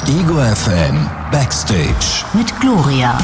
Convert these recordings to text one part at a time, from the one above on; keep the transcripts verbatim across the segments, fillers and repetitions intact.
Ego F M Backstage mit Gloria.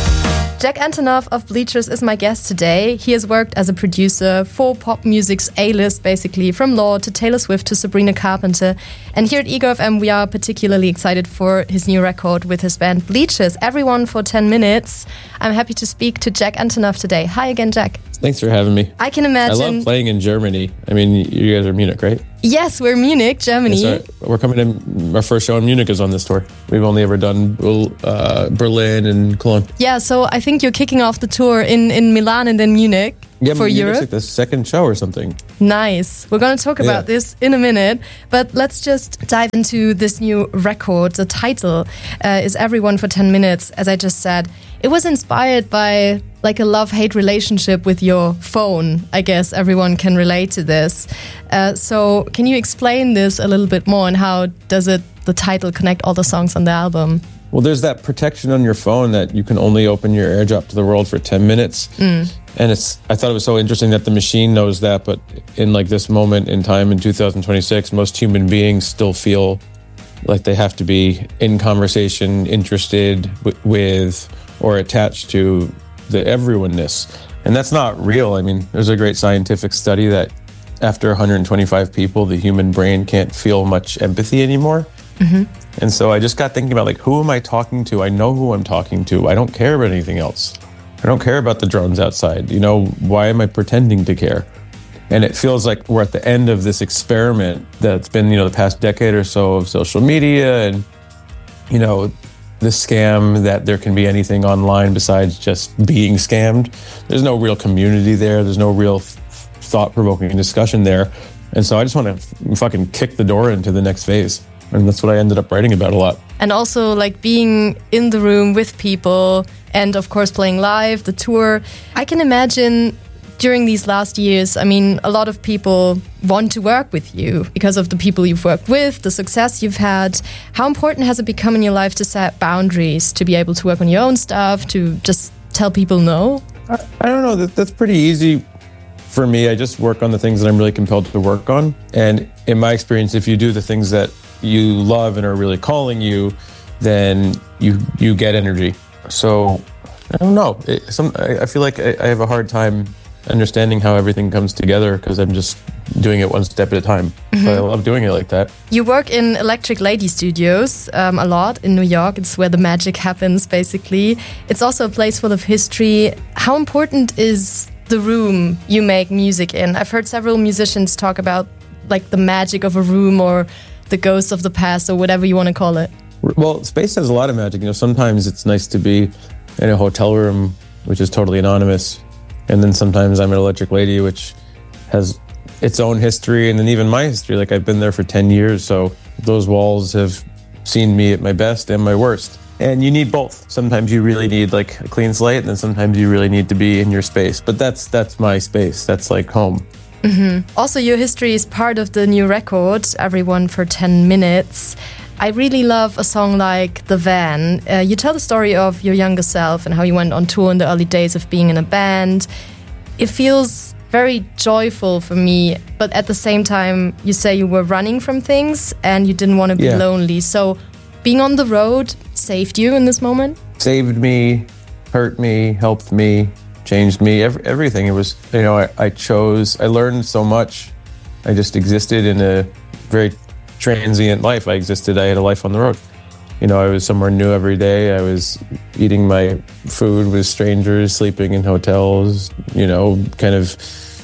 Jack Antonoff of Bleachers is my guest today. He has worked as a producer for pop music's A-list, basically, from Lorde to Taylor Swift to Sabrina Carpenter. And here at Ego F M, we are particularly excited for his new record with his band Bleachers, Everyone for ten minutes. I'm happy to speak to Jack Antonoff today. Hi again, Jack. Thanks for having me. I can imagine. I love playing in Germany. I mean, you guys are Munich, right? Yes, we're Munich, Germany. Yes, we're coming in. Our first show in Munich is on this tour. We've only ever done uh, Berlin and Cologne. Yeah, so I think you're kicking off the tour in, in Milan and then Munich yeah, for Munich's Europe. Like the second show or something. Nice. We're going to talk about yeah. this in a minute, but let's just dive into this new record. The title uh, is Everyone for ten minutes, as I just said. It was inspired by like a love-hate relationship with your phone. I guess everyone can relate to this. Uh, so can you explain this a little bit more and how does it, the title, connect all the songs on the album? Well, there's that protection on your phone that you can only open your AirDrop to the world for ten minutes. Mm. And it's, I thought it was so interesting that the machine knows that, but in like this moment in time in two thousand twenty-six, most human beings still feel like they have to be in conversation, interested w- with or attached to the everyone-ness. And that's not real. I mean, there's a great scientific study that after one hundred twenty-five people, the human brain can't feel much empathy anymore. Mm-hmm. And so I just got thinking about, like, who am I talking to? I know who I'm talking to. I don't care about anything else. I don't care about the drones outside. You know, why am I pretending to care? And it feels like we're at the end of this experiment that's been, you know, the past decade or so of social media and, you know, the scam that there can be anything online besides just being scammed. There's no real community there. There's no real f- thought-provoking discussion there. And so I just want to f- fucking kick the door into the next phase. And that's what I ended up writing about a lot. And also like being in the room with people and of course playing live, the tour. I can imagine during these last years, I mean, a lot of people want to work with you because of the people you've worked with, the success you've had. How important has it become in your life to set boundaries, to be able to work on your own stuff, to just tell people no? I, I don't know. That, that's pretty easy for me. I just work on the things that I'm really compelled to work on. And in my experience, if you do the things that you love and are really calling you, then you you get energy. So I don't know. It, some, I, I feel like I, I have a hard time understanding how everything comes together because I'm just doing it one step at a time. Mm-hmm. But I love doing it like that. You work in Electric Lady Studios um, a lot in New York. It's where the magic happens, basically. It's also a place full of history. How important is the room you make music in? I've heard several musicians talk about like the magic of a room or the ghost of the past or whatever you want to call it. Well, space has a lot of magic. You know, sometimes it's nice to be in a hotel room, which is totally anonymous. And then sometimes I'm at Electric Lady, which has its own history and then even my history. Like I've been there for ten years. So those walls have seen me at my best and my worst. And you need both. Sometimes you really need like a clean slate and then sometimes you really need to be in your space. But that's that's my space. That's like home. Mm-hmm. Also, your history is part of the new record, Everyone for ten minutes. I really love a song like The Van. Uh, you tell the story of your younger self and how you went on tour in the early days of being in a band. It feels very joyful for me, but at the same time, you say you were running from things and you didn't want to be yeah. lonely. So being on the road saved you in this moment? Saved me, hurt me, helped me, changed me, every, everything. It was, you know, I, I chose, I learned so much. I just existed in a very transient life. I existed, I had a life on the road. You know, I was somewhere new every day. I was eating my food with strangers, sleeping in hotels, you know, kind of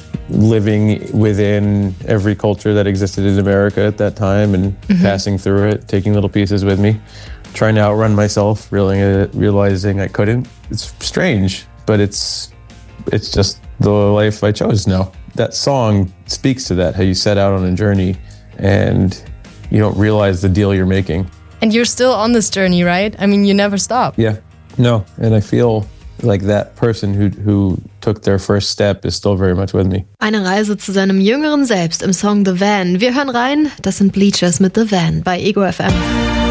living within every culture that existed in America at that time and mm-hmm. passing through it, taking little pieces with me, trying to outrun myself, really realizing I couldn't. It's strange, but it's it's just the life I chose now. That song speaks to that, how you set out on a journey and you don't realize the deal you're making. And you're still on this journey, right? I mean, you never stop. Yeah, no, and I feel like that person who who took their first step is still very much with me. Eine Reise zu seinem jüngeren Selbst im Song The Van. Wir hören rein, das sind Bleachers mit The Van bei Ego F M.